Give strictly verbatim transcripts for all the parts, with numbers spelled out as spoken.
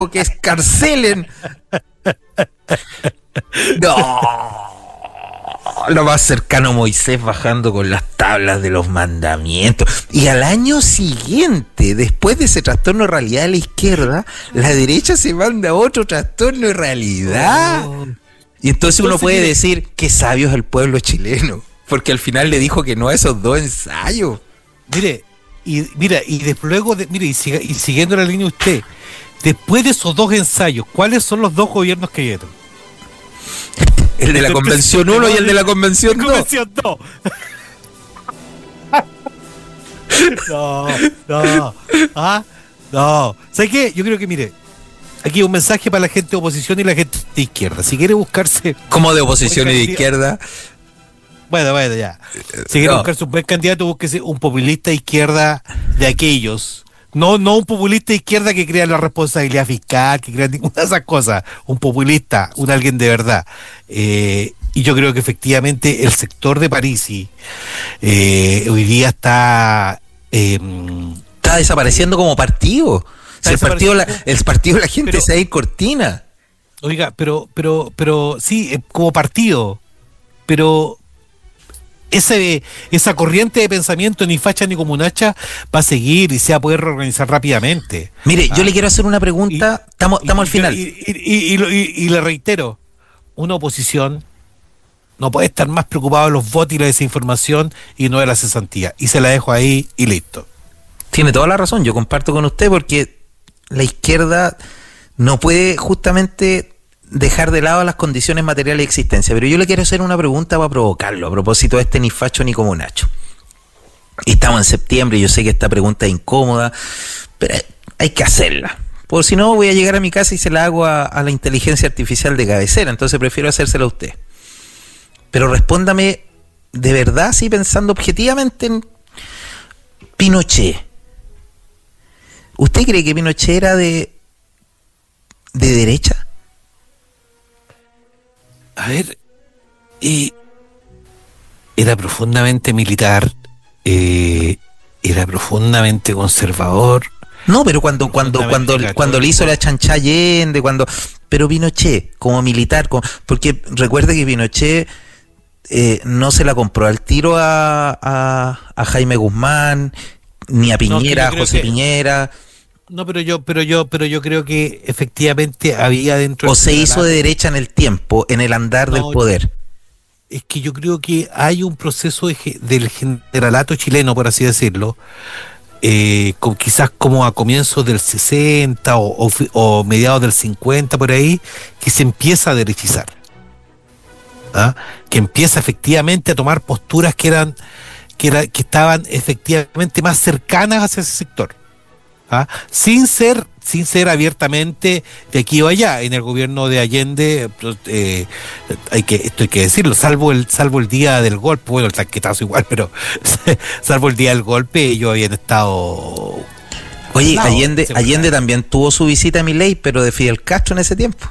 que escarcelen. No. Lo más cercano a Moisés bajando con las tablas de los mandamientos. Y al año siguiente, después de ese trastorno de realidad de la izquierda, la derecha se manda otro trastorno de realidad. Oh. Y entonces uno entonces, puede mire, decir que sabio es el pueblo chileno, porque al final le dijo que no a esos dos ensayos. Mire, y mira, y después luego, de, mire, y, siga, y siguiendo la línea usted, después de esos dos ensayos, ¿cuáles son los dos gobiernos que vieron? El de la Convención uno y el de la Convención dos. Convención dos. No, no, ah, no. ¿Sabes qué? Yo creo que, mire, aquí hay un mensaje para la gente de oposición y la gente de izquierda. Si quiere buscarse... ¿Cómo de oposición y de izquierda? Bueno, bueno, ya. Si quiere no. buscarse un buen candidato, búsquese un populista de izquierda de aquellos. No, no un populista de izquierda que crea la responsabilidad fiscal, que crea ninguna de esas cosas. Un populista, un alguien de verdad. Eh, y yo creo que efectivamente el sector de Parisi eh, hoy día está... Eh, está desapareciendo como partido. Si el partido, la, el partido la gente pero, se va a ir cortina. Oiga, pero, pero, pero sí, como partido, pero ese, esa corriente de pensamiento ni facha ni comunacha va a seguir y se va a poder reorganizar rápidamente. Mire, ah, yo le quiero hacer una pregunta, estamos al final. Y, y, y, y, y, y le reitero, una oposición no puede estar más preocupada de los votos y la desinformación y no de la cesantía. Y se la dejo ahí y listo. Tiene toda la razón, yo comparto con usted porque la izquierda no puede justamente dejar de lado las condiciones materiales de existencia, pero yo le quiero hacer una pregunta para provocarlo, a propósito de este ni facho ni comunacho. Estamos en septiembre, yo sé que esta pregunta es incómoda, pero hay que hacerla, porque si no voy a llegar a mi casa y se la hago a, a la inteligencia artificial de cabecera, entonces prefiero hacérsela a usted. Pero respóndame de verdad, sí, pensando objetivamente en Pinochet. ¿Usted cree que Pinochet era de de derecha? A ver, eh, era profundamente militar, eh, era profundamente conservador. No, pero cuando cuando cuando cuando le hizo la chancha Allende, cuando, pero Pinochet como militar, como, porque recuerde que Pinochet eh, no se la compró al tiro a, a, a Jaime Guzmán, ni a Piñera, no, a José que... Piñera. No, pero yo, pero yo, pero yo creo que efectivamente había dentro. O se hizo de derecha en el tiempo, en el andar no, del poder. Es que yo creo que hay un proceso de, del generalato chileno, por así decirlo, eh, con, quizás como a comienzos del sesenta o, o, o mediados del cincuenta por ahí, que se empieza a derechizar, ¿ah? Que empieza efectivamente a tomar posturas que eran, que era, que estaban efectivamente más cercanas hacia ese sector. ¿Ah? Sin ser sin ser abiertamente de aquí o allá. En el gobierno de Allende, eh, hay que esto hay que decirlo, salvo el salvo el día del golpe, bueno, el tanquetazo igual, pero salvo el día del golpe, ellos habían estado... Oye, no, Allende Allende también tuvo su visita a Milei, pero de Fidel Castro en ese tiempo.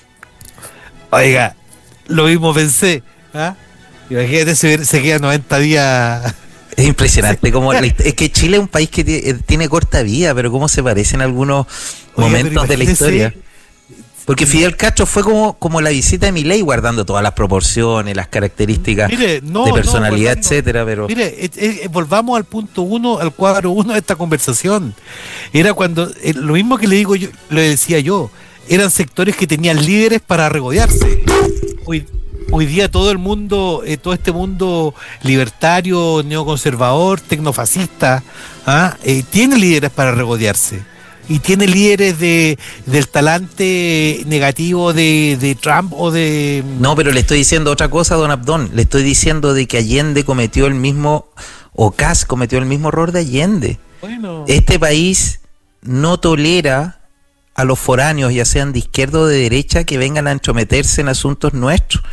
Oiga, lo mismo pensé, ¿ah? Imagínate, se, se queda noventa días... Es impresionante, sí. Como la, es que Chile es un país que tiene, tiene corta vida, pero cómo se parecen algunos Oye, momentos de la historia. Porque Fidel Castro fue como, como la visita de Milei, guardando todas las proporciones, las características mire, no, de personalidad, no, etcétera. Pero mire, eh, eh, volvamos al punto uno, al cuadro uno de esta conversación. Era cuando, eh, lo mismo que le digo yo, lo decía yo, eran sectores que tenían líderes para regodearse. Hoy, Hoy día todo el mundo, eh, todo este mundo libertario, neoconservador, tecnofascista, ¿ah? eh, tiene líderes para regodearse. Y tiene líderes de del talante negativo de, de Trump o de... No, pero le estoy diciendo otra cosa, don Abdón. Le estoy diciendo de que Allende cometió el mismo, o Kast cometió el mismo error de Allende. Bueno. Este país no tolera a los foráneos, ya sean de izquierda o de derecha, que vengan a entrometerse en asuntos nuestros.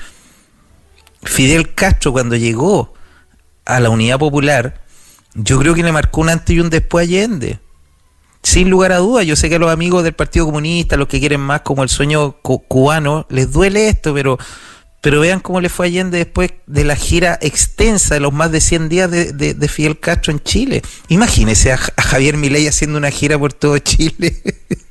Fidel Castro, cuando llegó a la Unidad Popular, yo creo que le marcó un antes y un después a Allende, sin lugar a dudas. Yo sé que a los amigos del Partido Comunista, los que quieren más como el sueño cu- cubano, les duele esto, pero pero vean cómo le fue a Allende después de la gira extensa de los más de cien días de, de, de Fidel Castro en Chile. Imagínese a, a Javier Milei haciendo una gira por todo Chile.